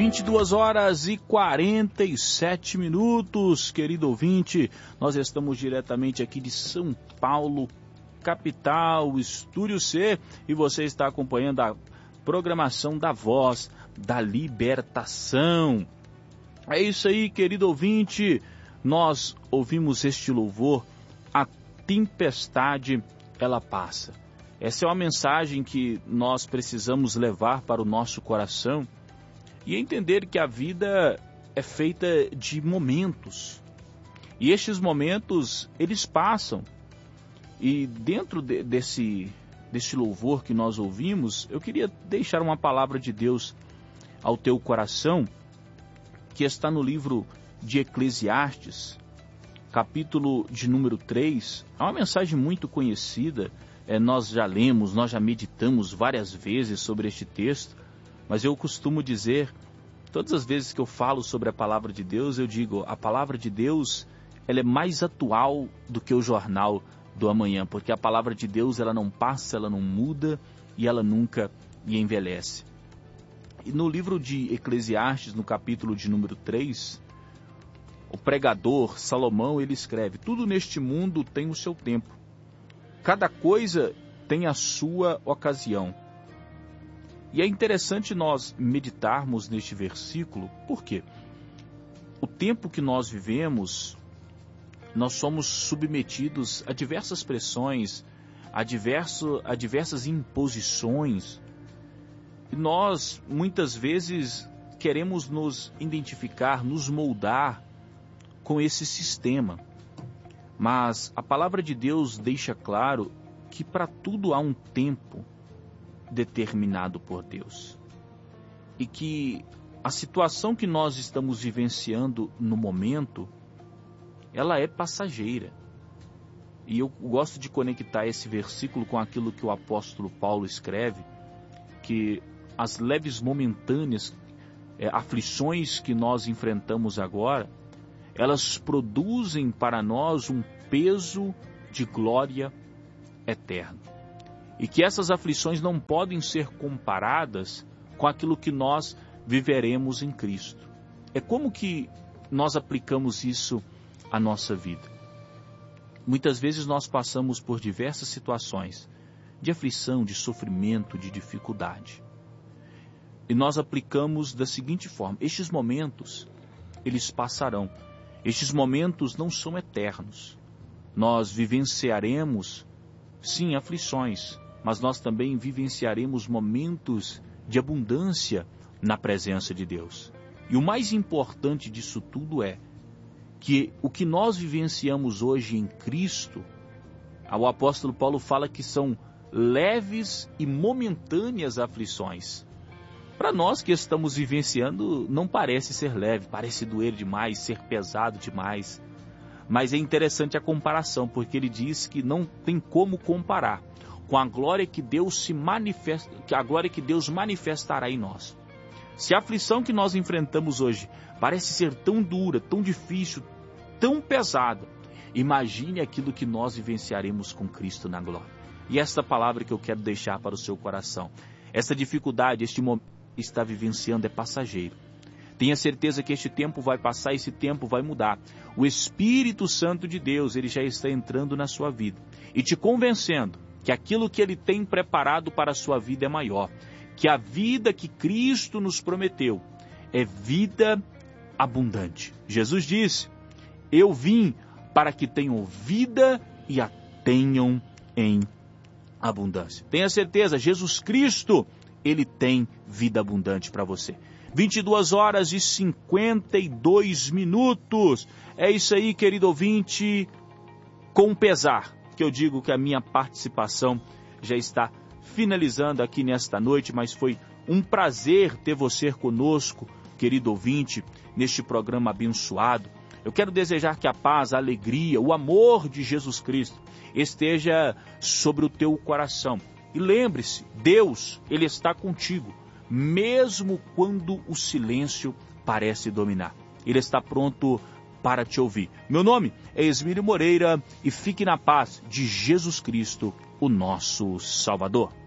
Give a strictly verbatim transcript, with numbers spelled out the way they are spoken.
vinte e duas horas e quarenta e sete minutos, querido ouvinte. Nós estamos diretamente aqui de São Paulo, capital, Estúdio C, e você está acompanhando a programação da Voz da Libertação. É isso aí, querido ouvinte. Nós ouvimos este louvor, A Tempestade Ela Passa. Essa é uma mensagem que nós precisamos levar para o nosso coração e entender que a vida é feita de momentos. E estes momentos, eles passam. E dentro de, desse, desse louvor que nós ouvimos, eu queria deixar uma palavra de Deus ao teu coração, que está no livro de Eclesiastes, capítulo de número três. É uma mensagem muito conhecida, é, nós já lemos, nós já meditamos várias vezes sobre este texto, mas eu costumo dizer, todas as vezes que eu falo sobre a palavra de Deus, eu digo, a palavra de Deus, ela é mais atual do que o jornal do amanhã, porque a palavra de Deus, ela não passa, ela não muda e ela nunca envelhece. E no livro de Eclesiastes, no capítulo de número três, o pregador Salomão, ele escreve, tudo neste mundo tem o seu tempo, cada coisa tem a sua ocasião. E é interessante nós meditarmos neste versículo, por quê? O tempo que nós vivemos, nós somos submetidos a diversas pressões, a, diverso, a diversas imposições. E nós, muitas vezes, queremos nos identificar, nos moldar com esse sistema. Mas a palavra de Deus deixa claro que para tudo há um tempo determinado por Deus. E que a situação que nós estamos vivenciando no momento, ela é passageira. E eu gosto de conectar esse versículo com aquilo que o apóstolo Paulo escreve, que as leves momentâneas é, aflições que nós enfrentamos agora, elas produzem para nós um peso de glória eterna. E que essas aflições não podem ser comparadas com aquilo que nós viveremos em Cristo. É como que nós aplicamos isso à nossa vida. Muitas vezes nós passamos por diversas situações de aflição, de sofrimento, de dificuldade. E nós aplicamos da seguinte forma, estes momentos, eles passarão. Estes momentos não são eternos. Nós vivenciaremos, sim, aflições, mas nós também vivenciaremos momentos de abundância na presença de Deus. E o mais importante disso tudo é que o que nós vivenciamos hoje em Cristo, o apóstolo Paulo fala que são leves e momentâneas aflições. Para nós que estamos vivenciando, não parece ser leve, parece doer demais, ser pesado demais. Mas é interessante a comparação, porque ele diz que não tem como comparar com a glória que Deus se manifesta, a glória que Deus manifestará em nós. Se a aflição que nós enfrentamos hoje parece ser tão dura, tão difícil, tão pesada, imagine aquilo que nós vivenciaremos com Cristo na glória. E esta palavra que eu quero deixar para o seu coração, essa dificuldade, este momento que está vivenciando é passageiro. Tenha certeza que este tempo vai passar, esse tempo vai mudar. O Espírito Santo de Deus, ele já está entrando na sua vida e te convencendo que aquilo que ele tem preparado para a sua vida é maior, que a vida que Cristo nos prometeu é vida abundante. Jesus disse, eu vim para que tenham vida e a tenham em abundância. Tenha certeza, Jesus Cristo, ele tem vida abundante para você. vinte e duas horas e cinquenta e dois minutos. É isso aí, querido ouvinte, com pesar que eu digo que a minha participação já está finalizando aqui nesta noite, mas foi um prazer ter você conosco, querido ouvinte, neste programa abençoado. Eu quero desejar que a paz, a alegria, o amor de Jesus Cristo esteja sobre o teu coração. E lembre-se, Deus, ele está contigo, mesmo quando o silêncio parece dominar. Ele está pronto para te ouvir. Meu nome é Esmílio Moreira e fique na paz de Jesus Cristo, o nosso Salvador.